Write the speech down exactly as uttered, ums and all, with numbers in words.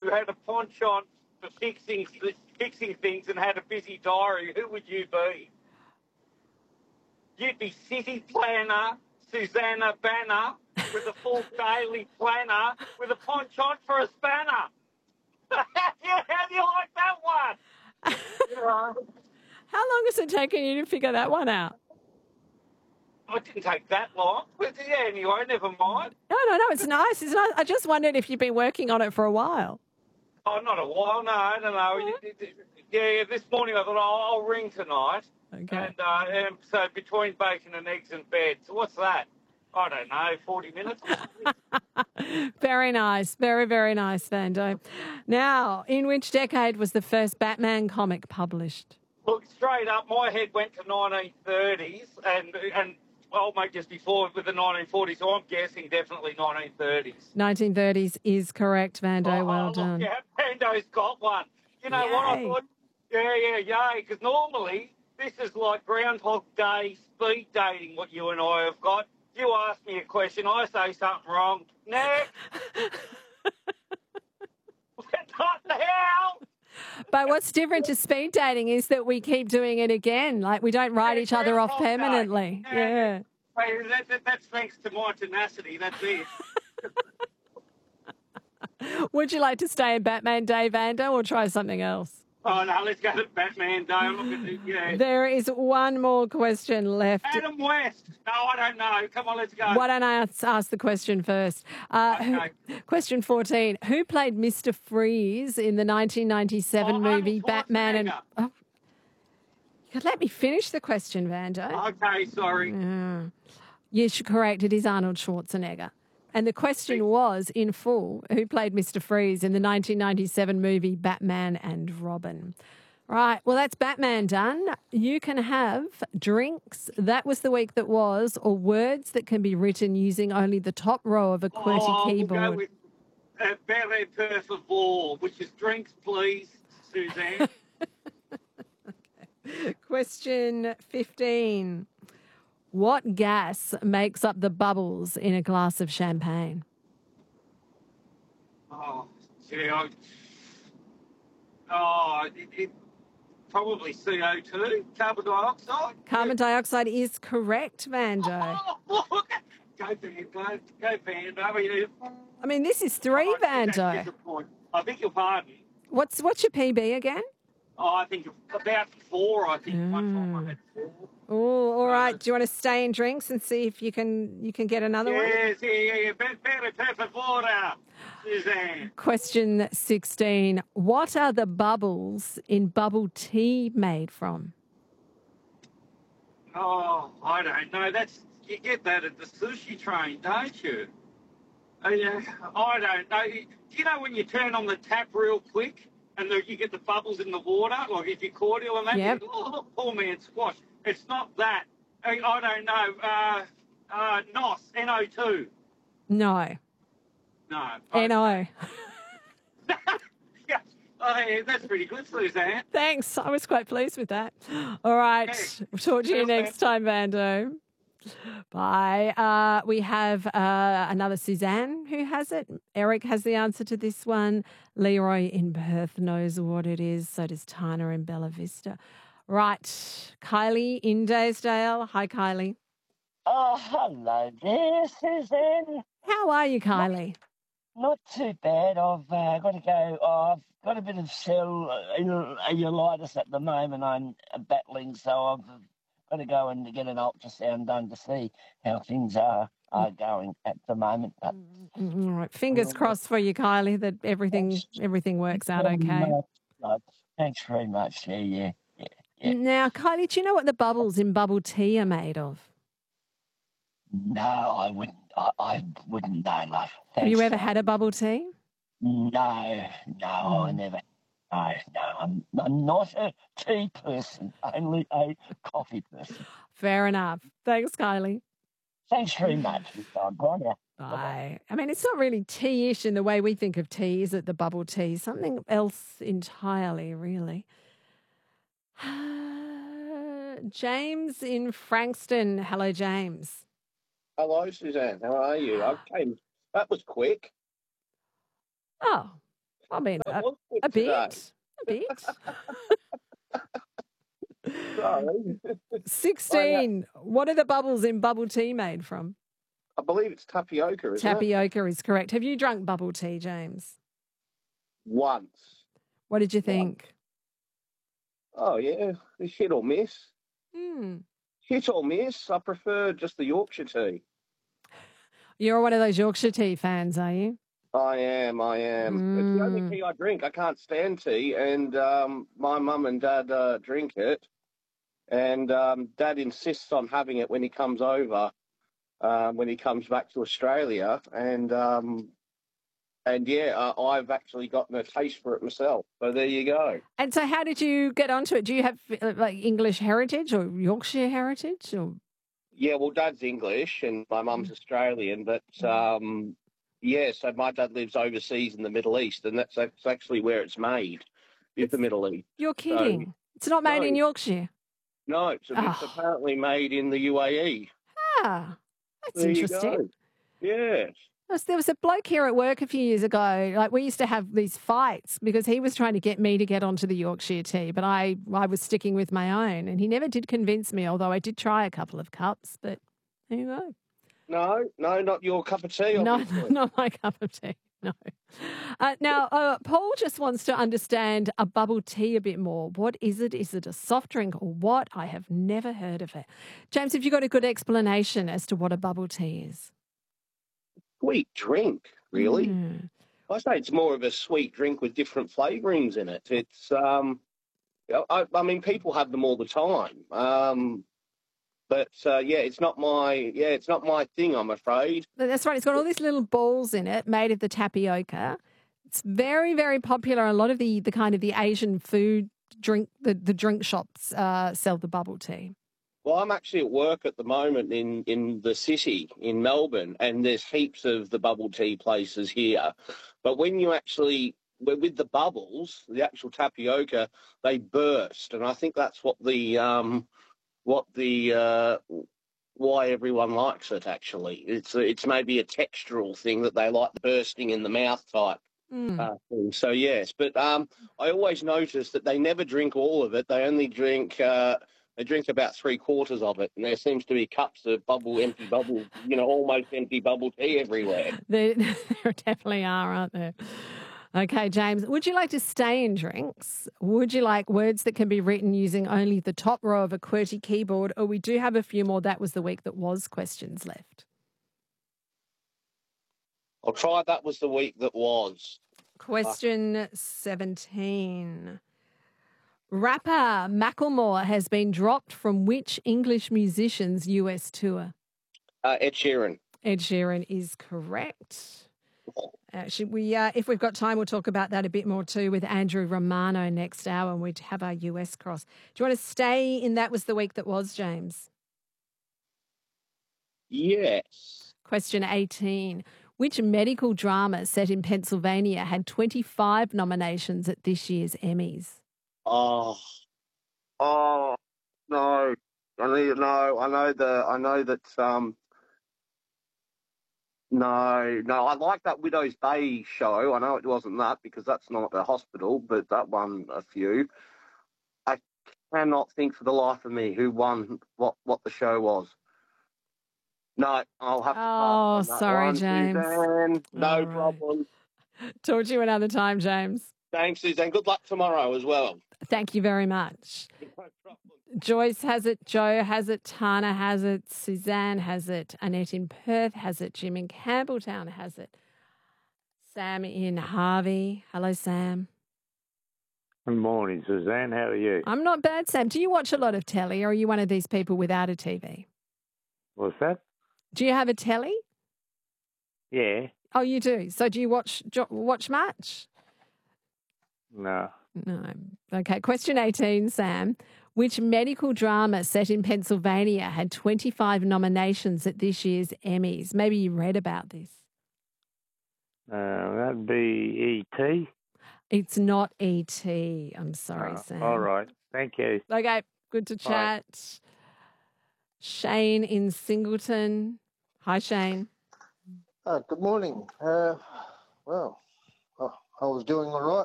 had a penchant for fixing fixing things and had a busy diary, who would you be? You'd be city planner, Susanna Banner, with a full daily planner, with a penchant for a spanner. Yeah, how do you like that one? Yeah. How long has it taken you to figure that one out? Oh, it didn't take that long. But yeah, anyway, never mind. No, no, no, it's nice. It's nice. I just wondered if you've been working on it for a while. Oh, not a while, no, no, no. Yeah, yeah, this morning I thought, oh, I'll ring tonight. Okay. And, uh, and so between bacon and eggs in bed. So what's that? I don't know, forty minutes? Very nice. Very, very nice, Vando. Now, in which decade was the first Batman comic published? Look, straight up, my head went to nineteen thirties and, and well, mate, just before with the nineteen forties, so I'm guessing definitely nineteen thirties. nineteen thirties is correct, Vando. Oh, well look, done. Yeah, Vando's got one. You know Yay. what I thought? Yeah, yeah, yay, because normally this is like Groundhog Day speed dating, what you and I have got. You ask me a question, I say something wrong. Next. What the hell? But what's different to speed dating is that we keep doing it again. Like we don't write Yeah, each other off Groundhog Day. permanently. Yeah. Yeah. Hey, that, that, that's thanks to my tenacity, that's it. Would you like to stay in Batman Day, Vando, or try something else? Oh, no, let's go to Batman Day. Look at it, yeah. There is one more question left. Adam West. No, I don't know. Come on, let's go. Why don't I ask, ask the question first? Uh, Okay. who, question fourteen. Who played Mister Freeze in the nineteen ninety-seven Oh, movie Arnold Batman and... Schwarzenegger. Oh, you could let me finish the question, Vando. Okay, sorry. Yeah. Yes, you're correct. It is Arnold Schwarzenegger. And the question was, in full, who played Mister Freeze in the nineteen ninety-seven movie Batman and Robin? Right, well, that's Batman done. You can have drinks. That was the week that was, or words that can be written using only the top row of a QWERTY Oh, keyboard. we'll go with uh, Belle per favor, which is drinks, please, Suzanne. Question fifteen. What gas makes up the bubbles in a glass of champagne? Oh, gee, I, oh it, it, probably C O two, carbon dioxide. Carbon dioxide is correct, Vando. Oh, look. Go, Van, go, go, Van. I mean, I mean, this is three, Vando. I think you'll pardon me. What's what's your P B again? Oh, I think about four, I think. Mm. One time I had four. Oh, all right. Do you want to stay in drinks and see if you can you can get another one? Yes, yeah, yeah, yeah. Better, per favor, Suzanne. Question sixteen. What are the bubbles in bubble tea made from? Oh, I don't know. That's you get that at the sushi train, don't you? Oh, yeah, I don't know. Do you know when you turn on the tap real quick and the, you get the bubbles in the water, like if you're cordial and that? Yep. Oh, poor man squash. It's not that. I, I don't know. Uh, uh, N O S, N O two. No. No. N O. Yeah. Oh, yeah, that's pretty good, Suzanne. Thanks. I was quite pleased with that. All right. Okay. We'll talk to you next time, Vando. Bye. Uh, we have uh, another Suzanne who has it. Eric has the answer to this one. Leroy in Perth knows what it is. So does Tana in Bella Vista. Right. Kylie in Daysdale. Hi, Kylie. Oh, hello there, Suzanne. How are you, Kylie? Not, not too bad. I've uh, got to go. Oh, I've got a bit of cell cellulitis at the moment. I'm battling, so I've got to go and get an ultrasound done to see how things are are going at the moment. But all right. Fingers crossed for you, Kylie, that everything everything works out okay. Thanks very much. Yeah, yeah, yeah, yeah. Now, Kylie, do you know what the bubbles in bubble tea are made of? No, I wouldn't. I, I wouldn't know, love. Thanks. Have you ever had a bubble tea? No, no, mm. I never. No, no, I'm, I'm not a tea person, only a coffee person. Fair enough. Thanks, Kylie. Thanks very much. Bye. Bye. I mean, it's not really tea-ish in the way we think of tea, is it, the bubble tea? Something else entirely, really. James in Frankston. Hello, James. Hello, Suzanne. How are you? I came. That was quick. Oh. I mean, That a, was good a today. bit. A bit. Sorry. sixteen. What are the bubbles in bubble tea made from? I believe it's tapioca, isn't it? Tapioca is correct. Have you drunk bubble tea, James? Once. What did you Once. think? Oh, yeah. Hit or miss. Hmm. Hit or miss. I prefer just the Yorkshire tea. You're one of those Yorkshire tea fans, are you? I am, I am. It's the only Mm. tea I drink. I can't stand tea, and um, my mum and dad uh, drink it, and um, Dad insists on having it when he comes over, um, when he comes back to Australia, and um, and yeah, uh, I've actually gotten a taste for it myself. So there you go. And so how did you get onto it? Do you have uh, like English heritage or Yorkshire heritage? Or Yeah, well, Dad's English and my mum's Mm. Australian, but um, yeah, so my dad lives overseas in the Middle East, and that's, that's actually where it's made, is It's- the Middle East. You're So, kidding. It's not made no. in Yorkshire. no, it's, it's Oh. apparently made in the U A E. Ah, that's There you interesting. go. Yes. Yes, there was a bloke here at work a few years ago. Like we used to have these fights because he was trying to get me to get onto the Yorkshire tea, but I, I was sticking with my own, and he never did convince me. Although I did try a couple of cups, but there you go. No, no, not your cup of tea, No, obviously. not my cup of tea. No. Uh, now, uh, Paul just wants to understand a bubble tea a bit more. What is it? Is it a soft drink or what? I have never heard of it. James, have you got a good explanation as to what a bubble tea is? Sweet drink, really. Mm. I say it's more of a sweet drink with different flavourings in it. It's, um, I, I mean, people have them all the time. Um, but uh, yeah, it's not my, yeah, it's not my thing, I'm afraid. That's right. It's got all these little balls in it made of the tapioca. It's very, very popular. A lot of the, the kind of the Asian food drink, the, the drink shops uh, sell the bubble tea. Well, I'm actually at work at the moment in, in the city in Melbourne, and there's heaps of the bubble tea places here. But when you actually, with the bubbles, the actual tapioca, they burst, and I think that's what the um, what the uh, why everyone likes it. Actually, it's it's maybe a textural thing that they like, the bursting in the mouth type. Mm. Uh, thing. So yes, but um, I always notice that they never drink all of it. They only drink. Uh, They drink about three quarters of it, and there seems to be cups of bubble, empty bubble, you know, almost empty bubble tea everywhere. There, there definitely are, aren't there? Okay, James, would you like to stay in drinks? Would you like words that can be written using only the top row of a QWERTY keyboard? Or we do have a few more. That was the week that was questions left. I'll try that was the week that was. Question seventeen. Rapper Macklemore has been dropped from which English musician's U S tour? Uh, Ed Sheeran. Ed Sheeran is correct. Actually, we, uh, if we've got time, we'll talk about that a bit more too with Andrew Romano next hour, and we'd have our U S cross. Do you want to stay in that was the week that was, James? Yes. Question eighteen. Which medical drama set in Pennsylvania had twenty-five nominations at this year's Emmys? Oh, oh no! I need no. I know the. I know that. Um, no, no. I like that Widow's Bay show. I know it wasn't that because that's not a hospital, but that won a few. I cannot think for the life of me who won what what the show was. No, I'll have to pass Oh, on that sorry, one, James. Suzanne. No All right. problem. Talk to you another time, James. Thanks, Suzanne. Good luck tomorrow as well. Thank you very much. No problem. Joyce has it, Joe has it, Tana has it, Suzanne has it, Annette in Perth has it, Jim in Campbelltown has it, Sam in Harvey. Hello, Sam. Good morning, Suzanne. How are you? I'm not bad, Sam. Do you watch a lot of telly, or are you one of these people without a T V? What's that? Do you have a telly? Yeah. Oh, you do. So do you watch jo- watch much? No. No. Okay. Question eighteen, Sam. Which medical drama set in Pennsylvania had twenty-five nominations at this year's Emmys? Maybe you read about this. Uh, that'd be E T. It's not E T. I'm sorry, Oh, Sam. all right. Thank you. Okay. Good to Bye. chat. Shane in Singleton. Hi, Shane. Uh, good morning. Uh, well, oh, I was doing all right.